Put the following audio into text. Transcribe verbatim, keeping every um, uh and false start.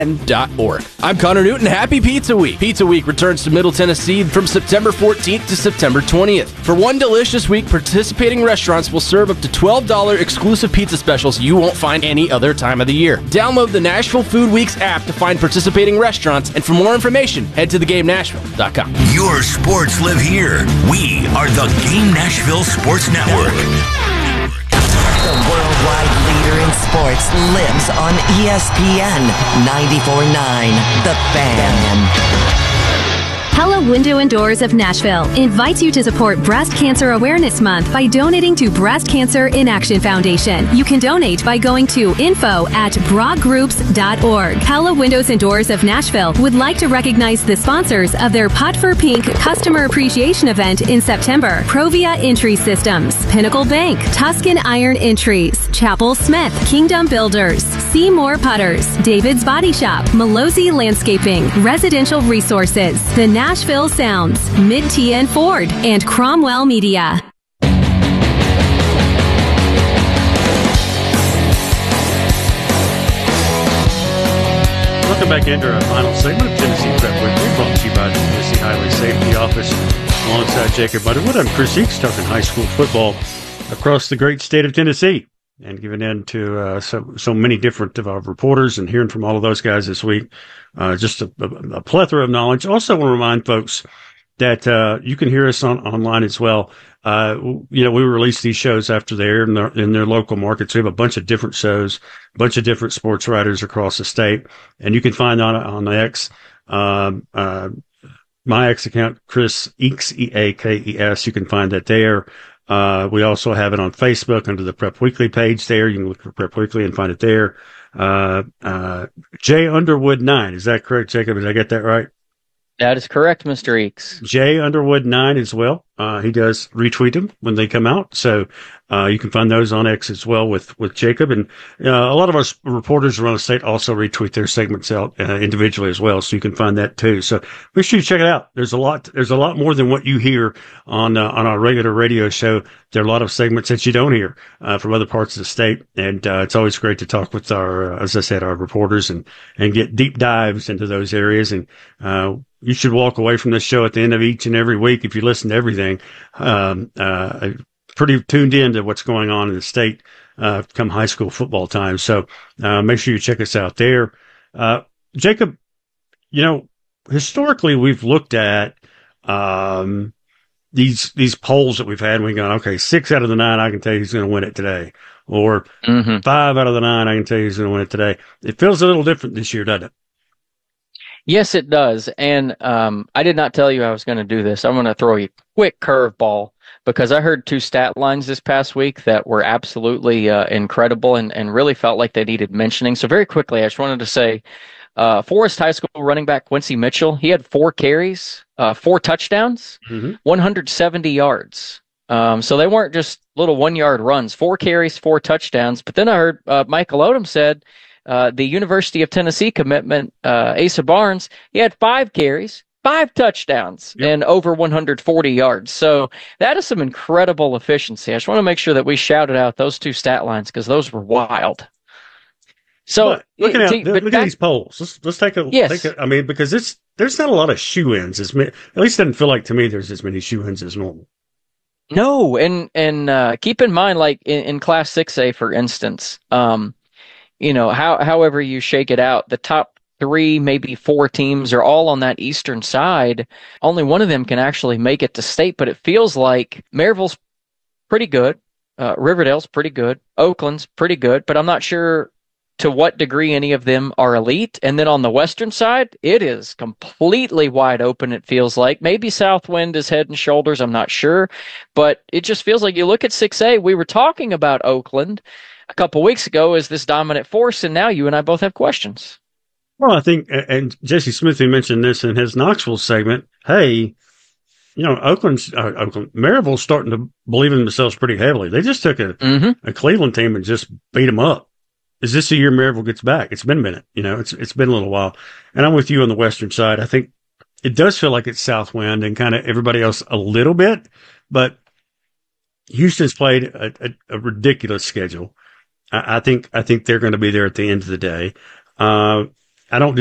Dot org. I'm Connor Newton. Happy Pizza Week. Pizza Week returns to Middle Tennessee from September fourteenth to September twentieth. For one delicious week, participating restaurants will serve up to twelve dollars exclusive pizza specials you won't find any other time of the year. Download the Nashville Food Weeks app to find participating restaurants, and for more information, head to the game nashville dot com. Your sports live here. We are the Game Nashville Sports Network. The worldwide leader in sports lives on E S P N ninety-four point nine, The Fan. Pella Window and Doors of Nashville invites you to support Breast Cancer Awareness Month by donating to Breast Cancer in Action Foundation. You can donate by going to info at broad groups dot org. Pella Windows and Doors of Nashville would like to recognize the sponsors of their Pot for Pink Customer Appreciation event in September: Provia Entry Systems, Pinnacle Bank, Tuscan Iron Entries, Chapel Smith, Kingdom Builders, Seymour Putters, David's Body Shop, Malozzi Landscaping, Residential Resources, The Nashville Sounds, Mid-T N Ford, and Cromwell Media. Welcome back into our final segment of Tennessee Prep Weekly, brought to you by the Tennessee Highway Safety Office. Alongside Jacob Butterwood, I'm Chris Eakes, talking high school football across the great state of Tennessee, and giving in to uh, so so many different of our reporters and hearing from all of those guys this week. Uh, just a, a, a plethora of knowledge. Also want to remind folks that uh, you can hear us on online as well. Uh, you know, we release these shows after they air in their, in their local markets. We have a bunch of different shows, a bunch of different sports writers across the state, and you can find on on X, uh, uh, my X account, Chris Eakes, E A K E S. You can find that there. Uh, we also have it on Facebook under the Prep Weekly page there. You can look for Prep Weekly and find it there. Uh, uh, Jay Underwood nine. Is that correct, Jacob? Did I get that right? That is correct, Mister Eakes. Jay Underwood nine as well. Uh, he does retweet them when they come out. So, uh, you can find those on X as well with, with Jacob. And, uh, a lot of our reporters around the state also retweet their segments out, uh, individually as well. So you can find that too. So make sure you check it out. There's a lot, there's a lot more than what you hear on, uh, on our regular radio show. There are a lot of segments that you don't hear, uh, from other parts of the state. And, uh, it's always great to talk with our, uh, as I said, our reporters and, and get deep dives into those areas. And, uh, you should walk away from this show at the end of each and every week, if you listen to everything, um, uh, pretty tuned in to what's going on in the state, uh, come high school football time. So, uh, make sure you check us out there. Uh, Jacob, you know, historically we've looked at, um, these, these polls that we've had, and we've gone, okay, six out of the nine, I can tell you who's going to win it today. Or mm-hmm. five out of the nine, I can tell you who's going to win it today. It feels a little different this year, doesn't it? Yes, it does. And um, I did not tell you I was going to do this. I'm going to throw you a quick curveball because I heard two stat lines this past week that were absolutely uh, incredible and, and really felt like they needed mentioning. So very quickly, I just wanted to say uh, Forest High School running back Quincy Mitchell, he had four carries, uh, four touchdowns, mm-hmm. one hundred seventy yards. Um, so they weren't just little one-yard runs, four carries, four touchdowns. But then I heard uh, Michael Odom said, Uh, the University of Tennessee commitment, uh, Asa Barnes, he had five carries, five touchdowns, yep. and over one hundred forty yards. So that is some incredible efficiency. I just want to make sure that we shouted out those two stat lines because those were wild. So but looking at, at, look at these polls. Let's, let's take a, yes. take a, I mean, because it's, there's not a lot of shoe-ins. As many, at least it doesn't feel like to me there's as many shoe-ins as normal. No, and, and uh, keep in mind, like in, in Class six A, for instance, um, you know, how, however you shake it out, the top three, maybe four teams are all on that eastern side. Only one of them can actually make it to state, but it feels like Maryville's pretty good. Uh, Riverdale's pretty good. Oakland's pretty good, but I'm not sure to what degree any of them are elite. And then on the western side, it is completely wide open, it feels like. Maybe Southwind is head and shoulders, I'm not sure. But it just feels like you look at six A, we were talking about Oakland a couple weeks ago as this dominant force, and now you and I both have questions. Well, I think, and Jesse Smith, who mentioned this in his Knoxville segment, hey, you know, Oakland's, uh, Oakland, Maryville's starting to believe in themselves pretty heavily. They just took a, mm-hmm. a Cleveland team and just beat them up. Is this the year Maryville gets back? It's been a minute, you know, it's, it's been a little while. And I'm with you on the western side. I think it does feel like it's Southwind and kind of everybody else a little bit, but Houston's played a, a, a ridiculous schedule. I think, I think they're going to be there at the end of the day. Uh, I don't